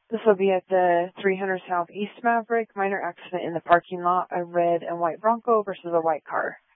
This will be at the 300 Southeast Maverick. Minor accident in the parking lot. A red and white Bronco versus a white car.